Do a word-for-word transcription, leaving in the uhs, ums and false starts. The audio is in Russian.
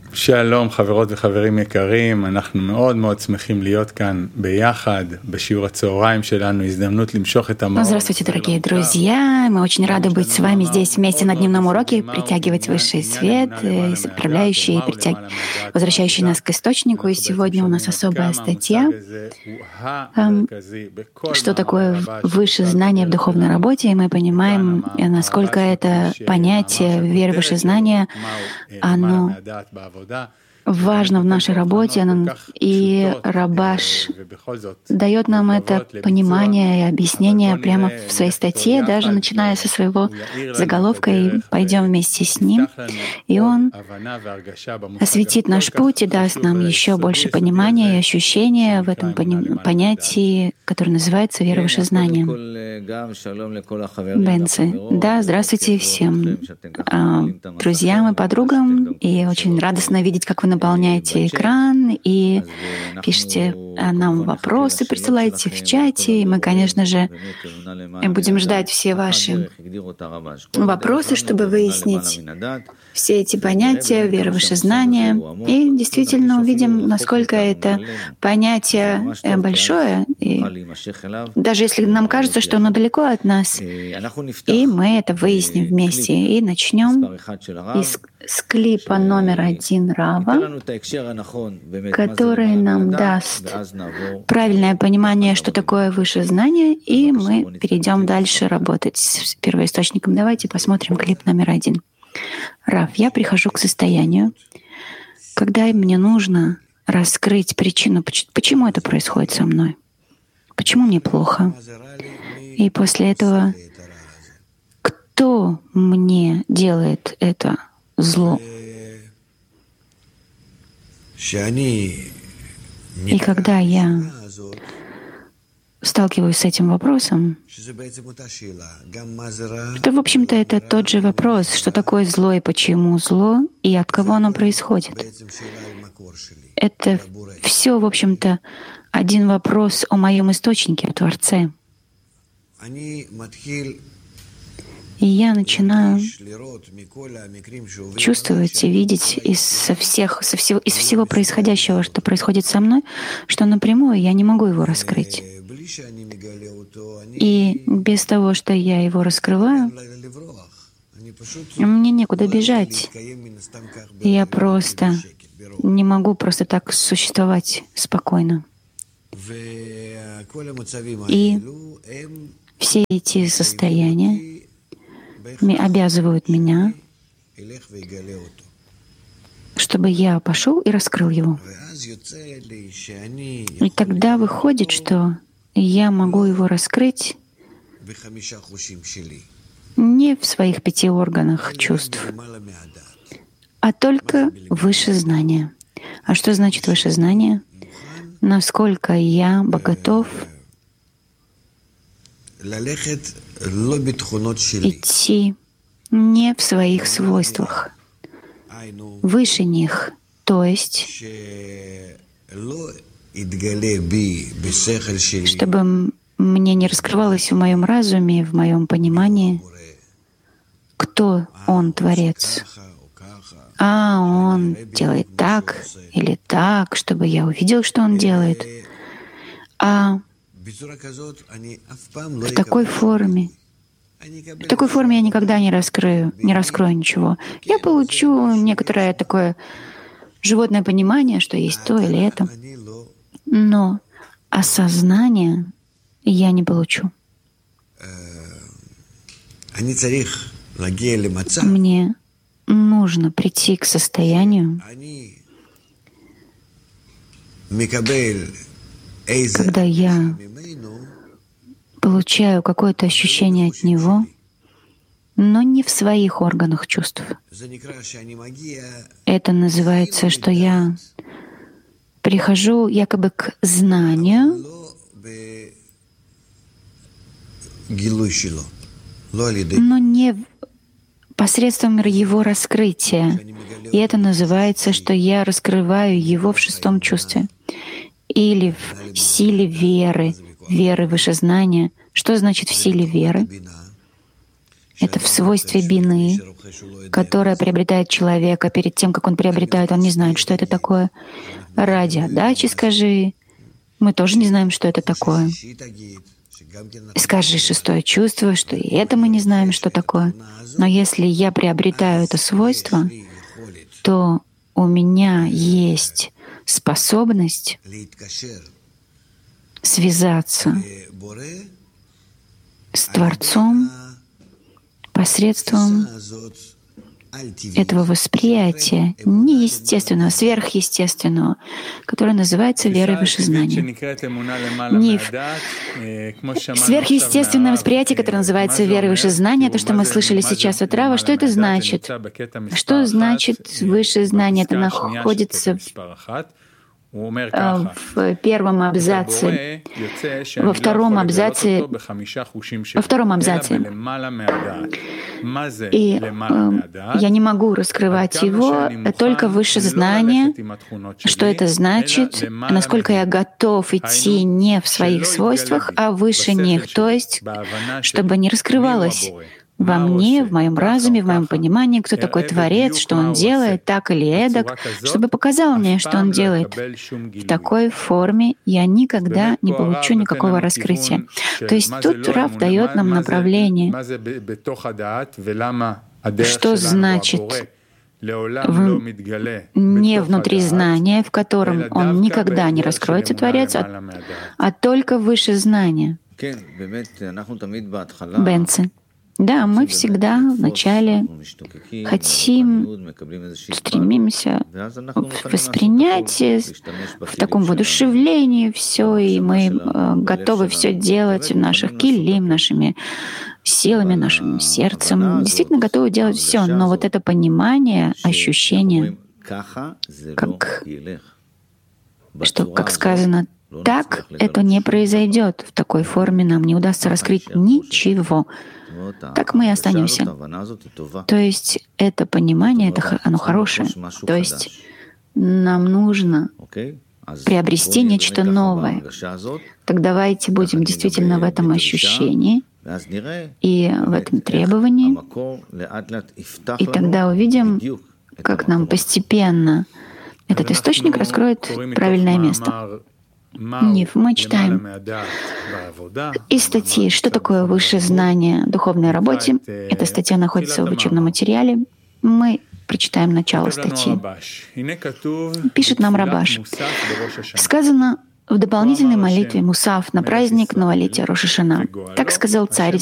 שלום חברות וחברים יקרים, אנחנו מאוד מאוד שמחים להיות כאן ביחד בשיעור הצהריים שלנו, הזדמנות למשוך את המאור. Здравствуйте, дорогие друзья! Мы очень рады быть с вами здесь вместе на дневном уроке, притягивать высший свет, направляющий, притяг... возвращающий нас к источнику. И сегодня у нас особая статья, что такое высшее знание в духовной работе, и мы понимаем, насколько это понятие веры в высшее знание, оно важно в нашей работе, и Рабаш дает нам это понимание и объяснение прямо в своей статье, даже начиная со своего заголовка, и пойдем вместе с ним. И он осветит наш путь и даст нам еще больше понимания и ощущения в этом понятии, которое называется вера в высшее знание. Бенци. Да, здравствуйте всем друзьям и подругам, и очень радостно видеть, как вы наполняете экран и пишите нам вопросы, присылайте в чате. И мы, конечно же, будем ждать все ваши вопросы, чтобы выяснить все эти понятия, вера в высшее знание. И действительно увидим, насколько это понятие большое. И даже если нам кажется, что оно далеко от нас, и мы это выясним вместе. И начнем из с клипа номер один Рава, который нам даст правильное понимание, что такое высшее знание, и мы перейдем дальше работать с первоисточником. Давайте посмотрим клип номер один. Рав, я прихожу к состоянию, когда мне нужно раскрыть причину, почему это происходит со мной, почему мне плохо. И после этого, кто мне делает это зло? И когда я сталкиваюсь с этим вопросом, то, в общем-то, это тот же вопрос, что такое зло и почему зло, и от кого оно происходит. Это все, в общем-то, один вопрос о моем источнике, о Творце. И я начинаю чувствовать и видеть из, со всех, со всего, из всего происходящего, что происходит со мной, что напрямую я не могу его раскрыть. И без того, что я его раскрываю, мне некуда бежать. Я просто не могу просто так существовать спокойно. И все эти состояния обязывают меня, чтобы я пошел и раскрыл его. И тогда выходит, что я могу его раскрыть не в своих пяти органах чувств, а только выше знания. А что значит выше знание? Насколько я готов идти не в своих свойствах, выше них, то есть чтобы мне не раскрывалось в моем разуме, в моем понимании, кто Он, Творец. А Он делает так или так, чтобы я увидел, что Он делает. А в такой форме, в такой форме я никогда не раскрою, не раскрою ничего. Я получу некоторое такое животное понимание, что есть то или это, но осознание я не получу. Мне нужно прийти к состоянию, когда я получаю какое-то ощущение от Него, но не в своих органах чувств. Это называется, что я прихожу якобы к знанию, но не посредством его раскрытия. И это называется, что я раскрываю его в шестом чувстве. Или в силе веры, веры выше знания. Что значит в силе веры? Это в свойстве бины, которое приобретает человека. Перед тем, как он приобретает, он не знает, что это такое. Ради отдачи скажи. Мы тоже не знаем, что это такое. Скажи шестое чувство, что и это мы не знаем, что такое. Но если я приобретаю это свойство, то у меня есть способность связаться с Творцом посредством этого восприятия неестественного, сверхъестественного, которое называется верой в выше знания. Не в... Сверхъестественное восприятие, которое называется верой в выше знания, то, что мы слышали сейчас от Рава, что это значит? Что значит высшее знание? Это находится в в первом абзаце, во втором абзаце, во втором абзаце. И э, я не могу раскрывать его, только выше знания, что это значит, насколько я готов идти не в своих свойствах, а выше них, то есть, чтобы не раскрывалось во мне, в моем разуме, в моем понимании, кто такой Творец, что Он делает, так или эдак, чтобы показал мне, что Он делает. В такой форме я никогда не получу никакого раскрытия. То есть тут Рав дает нам направление, что значит в... не внутри знания, в котором он никогда не раскроется, Творец, а, а только выше знания. Бенци. Да, мы всегда вначале хотим, стремимся воспринять в таком воодушевлении все, и мы готовы все делать в наших килим, нашими силами, нашим сердцем. Действительно готовы делать все, но вот это понимание, ощущение, как, что, как сказано, так это не произойдет. В такой форме нам не удастся раскрыть ничего. Так мы и останемся. То есть это понимание, это, оно хорошее. То есть нам нужно приобрести нечто новое. Так давайте будем действительно в этом ощущении и в этом требовании. И тогда увидим, как нам постепенно этот источник раскроет правильное место. Нив, мы читаем из статьи «Что такое высшее знание в духовной работе?». Эта статья находится в учебном материале. Мы прочитаем начало статьи. Пишет нам Рабаш. Сказано в дополнительной молитве Мусаф на праздник новолетия Рош ха-Шана. Так сказал царь